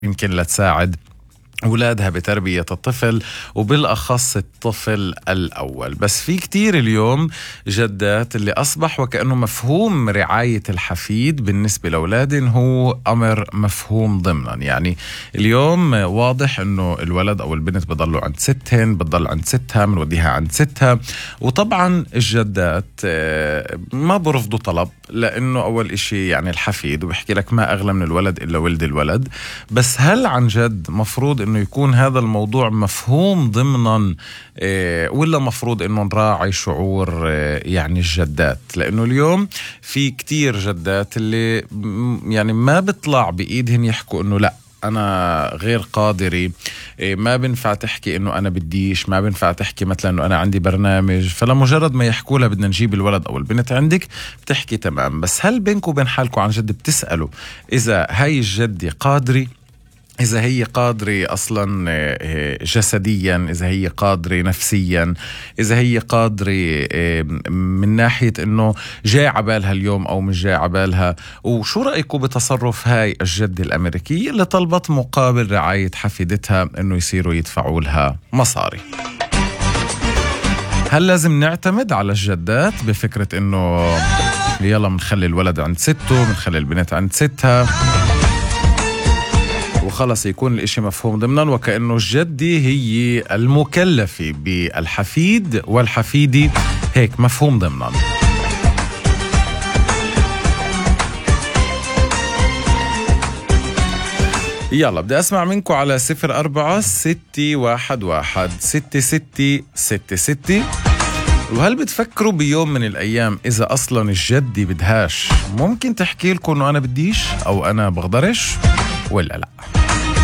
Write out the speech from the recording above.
يمكن لتساعد أولادها بتربية الطفل وبالأخص الطفل الأول. بس في كتير اليوم جدات اللي أصبح وكأنه مفهوم رعاية الحفيد بالنسبة لأولادهم هو أمر مفهوم ضمنا. يعني اليوم واضح أنه الولد أو البنت بضلوا عند ستهن، بتضل عند ستها، منوديها عند ستها. وطبعا الجدات ما برفضوا طلب، لأنه أول إشي يعني الحفيد وبحكي لك ما أغلى من الولد إلا ولد الولد. بس هل عن جد مفروض إنه يكون هذا الموضوع مفهوم ضمنا ولا مفروض إنه نراعي شعور يعني الجدات؟ لأنه اليوم في كتير جدات اللي يعني ما بيطلع بإيدهن يحكوا إنه لا أنا غير قادري، ما بنفع تحكي إنه أنا بديش، ما بنفع تحكي مثلا إنه أنا عندي برنامج. فلمجرد ما يحكوا لها بدنا نجيب الولد أو البنت عندك بتحكي تمام. بس هل بينكم وبين حالكم عن جد بتسألوا إذا هاي الجدة قادرة، إذا هي قادرة أصلا جسديا، إذا هي قادرة نفسيا، إذا هي قادرة من ناحية إنه جاي عبالها اليوم أو مش جاي عبالها؟ وشو رأيكم بتصرف هاي الجدة الأمريكية اللي طلبت مقابل رعاية حفيدتها إنه يصيروا يدفعوا لها مصاري؟ هل لازم نعتمد على الجدات بفكرة إنه يلا منخلي الولد عند سته، منخلي البنت عند ستها وخلص يكون الاشي مفهوم ضمنا، وكأنه الجدة هي المكلفة بالحفيد والحفيدة هيك مفهوم ضمنا؟ يلا بدي أسمع منكم على 04-611-6666. وهل بتفكروا بيوم من الأيام إذا أصلا الجدة بدهاش ممكن تحكي لكم أنه أنا بديش أو أنا بقدرش ولا لا؟